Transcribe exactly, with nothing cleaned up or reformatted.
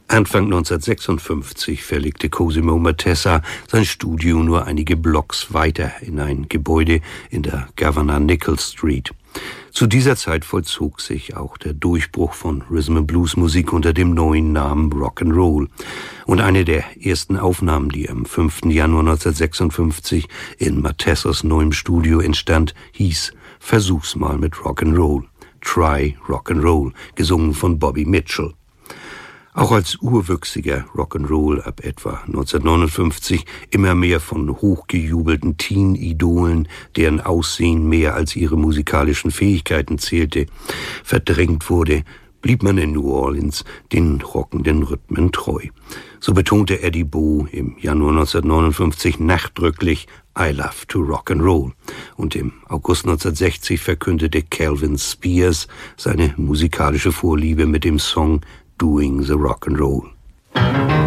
Anfang neunzehnhundertsechsundfünfzig verlegte Cosimo Matessa sein Studio nur einige Blocks weiter in ein Gebäude in der Governor Nichols Street. Zu dieser Zeit vollzog sich auch der Durchbruch von Rhythm-and-Blues-Musik unter dem neuen Namen Rock'n'Roll. Und eine der ersten Aufnahmen, die am fünften Januar neunzehnhundertsechsundfünfzig in Matessas neuem Studio entstand, hieß »Versuch's mal mit Rock'n'Roll«, »Try Rock'n'Roll«, gesungen von Bobby Mitchell. Auch als urwüchsiger Rock'n'Roll ab etwa neunzehnhundertneunundfünfzig immer mehr von hochgejubelten Teen-Idolen, deren Aussehen mehr als ihre musikalischen Fähigkeiten zählte, verdrängt wurde, blieb man in New Orleans den rockenden Rhythmen treu. So betonte Eddie Bo im Januar neunzehnhundertneunundfünfzig nachdrücklich I love to rock'n'roll. Und im August neunzehnhundertsechzig verkündete Calvin Spears seine musikalische Vorliebe mit dem Song Doing the Rock'n'Roll.